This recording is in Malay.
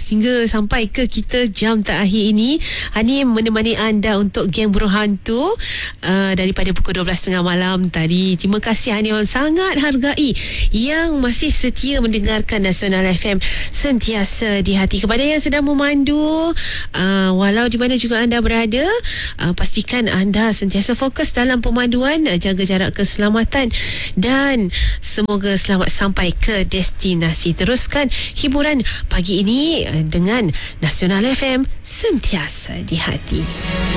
hingga sampai ke kita jam terakhir ini. Hani menemani anda untuk Geng Burung Hantu daripada pukul 12.30 malam tadi. Terima kasih Hani, sangat hargai yang masih setia mendengarkan Nasional FM sentiasa di hati. Kepada yang sedang memandu, walau di mana juga anda berada, pastikan anda sentiasa fokus dalam pemanduan, jaga jarak keselamatan dan semoga selamat sampai ke destinasi. Teruskan hiburan pagi ini dengan Nasional FM sentiasa di hati.